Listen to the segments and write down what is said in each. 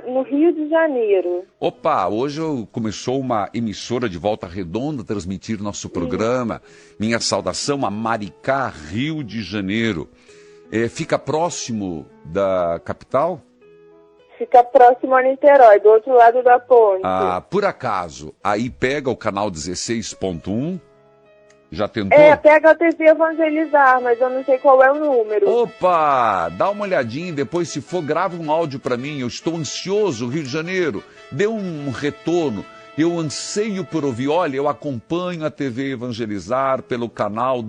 no Rio de Janeiro. Opa, hoje começou uma emissora de Volta Redonda a transmitir nosso programa. Minha saudação a Maricá, Rio de Janeiro. Fica próximo da capital? Fica próximo a Niterói, do outro lado da ponte. Por acaso, aí pega o canal 16.1? Já tentou? Pega a TV Evangelizar, mas eu não sei qual é o número. Opa, dá uma olhadinha, depois se for, grava um áudio para mim. Eu estou ansioso, Rio de Janeiro. Dê um retorno. Eu anseio por ouvir. Olha, eu acompanho a TV Evangelizar pelo canal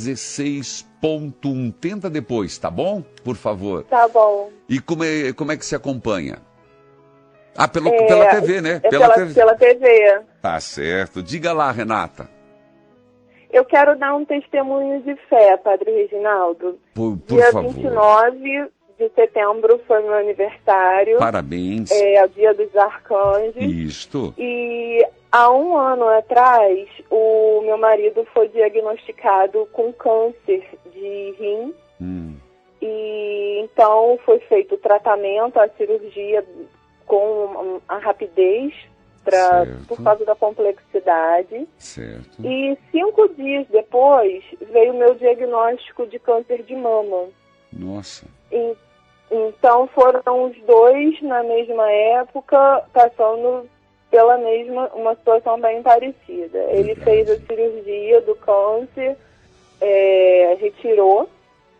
16.1. Tenta depois, tá bom? Por favor. Tá bom. E como é que se acompanha? Pela TV, né? Pela TV. Tá certo. Diga lá, Renata. Eu quero dar um testemunho de fé, Padre Reginaldo. Por Dia favor. 29 de setembro foi meu aniversário. Parabéns. É o Dia dos Arcanjos. Isto. E há um ano atrás, o meu marido foi diagnosticado com câncer de rim. E então foi feito o tratamento, a cirurgia com a rapidez, por causa da complexidade. Certo. E 5 dias depois veio o meu diagnóstico de câncer de mama. Nossa. Então foram os dois na mesma época, passando pela uma situação bem parecida. Ele fez a cirurgia do câncer, retirou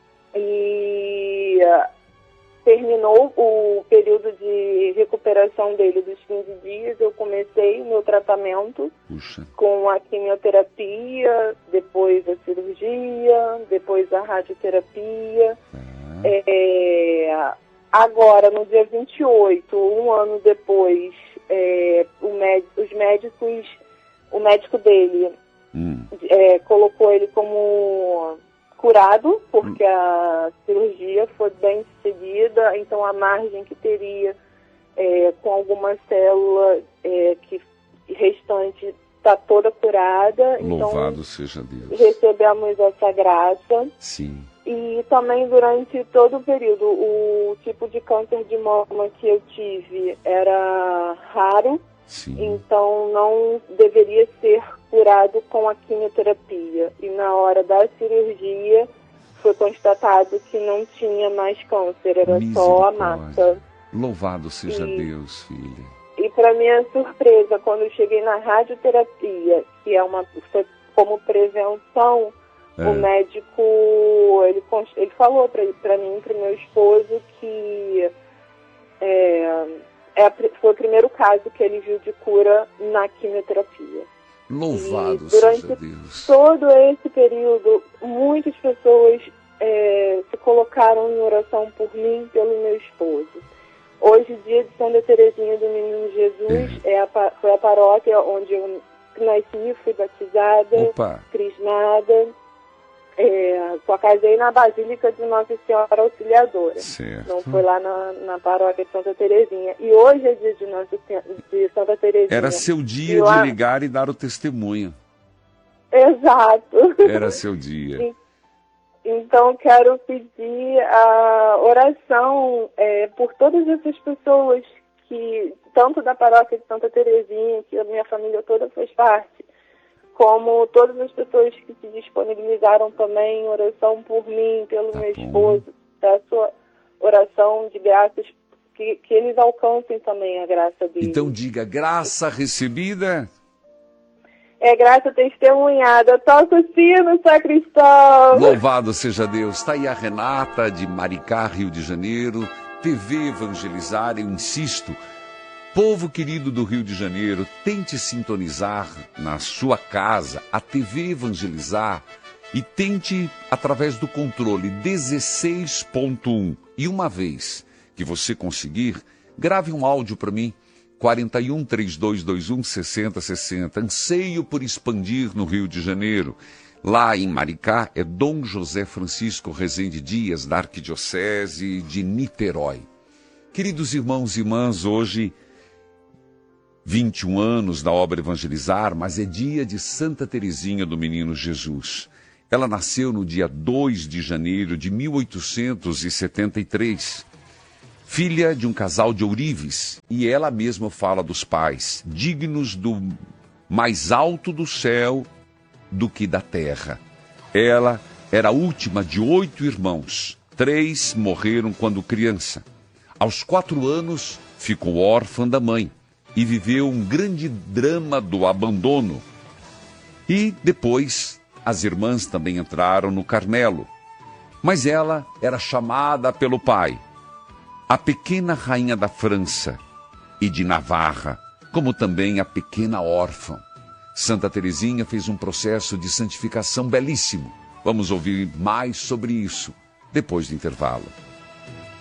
e terminou o período de recuperação dele dos 15 dias. Eu comecei o meu tratamento com a quimioterapia, depois a cirurgia, depois a radioterapia. Agora, no dia 28, um ano depois, o médico dele colocou ele como curado, porque a cirurgia foi bem sucedida, então a margem que teria com alguma célula restante está toda curada. Louvado então, seja Deus. Recebemos essa graça. Sim. E também durante todo o período, o tipo de câncer de mama que eu tive era raro. Sim. Então não deveria ser curado com a quimioterapia. E na hora da cirurgia foi constatado que não tinha mais câncer, era só a massa. Louvado seja Deus, filha. E para minha surpresa, quando eu cheguei na radioterapia, que foi como prevenção, o médico ele falou para mim, para o meu esposo, que foi o primeiro caso que ele viu de cura na quimioterapia. Louvado seja Deus. Durante todo esse período, muitas pessoas se colocaram em oração por mim e pelo meu esposo. Hoje, dia de Santa Teresinha do Menino Jesus, foi a paróquia onde eu nasci, fui batizada, crismada. Só casei na Basílica de Nossa Senhora Auxiliadora. Certo. Não foi lá na paróquia de Santa Teresinha. E hoje é dia de Santa Teresinha. Era seu dia de ligar e dar o testemunho. Exato. Era seu dia. Então, quero pedir a oração por todas essas pessoas que, tanto da paróquia de Santa Teresinha, que a minha família toda faz parte, como todas as pessoas que se disponibilizaram também em oração por mim, pelo meu esposo, da sua oração de graças, que eles alcancem também a graça dele. Então diga, graça recebida... graça testemunhada. Toca o sino, sacristão. Louvado seja Deus. Está aí a Renata, de Maricá, Rio de Janeiro. TV Evangelizar, eu insisto. Povo querido do Rio de Janeiro, tente sintonizar na sua casa a TV Evangelizar e tente, através do controle 16.1. E uma vez que você conseguir, grave um áudio para mim. 41 3221 6060. Anseio por expandir no Rio de Janeiro. Lá em Maricá é Dom José Francisco Rezende Dias, da Arquidiocese de Niterói. Queridos irmãos e irmãs, hoje 21 anos da obra Evangelizar, mas é dia de Santa Teresinha do Menino Jesus. Ela nasceu no dia 2 de janeiro de 1873. filha de um casal de ourives, e ela mesma fala dos pais, dignos do mais alto do céu do que da terra. Ela era a última de 8 irmãos. 3 morreram quando criança. Aos 4 anos, ficou órfã da mãe e viveu um grande drama do abandono. E depois, as irmãs também entraram no Carmelo. Mas ela era chamada pelo pai, a pequena rainha da França e de Navarra, como também a pequena órfã. Santa Teresinha fez um processo de santificação belíssimo. Vamos ouvir mais sobre isso depois do intervalo.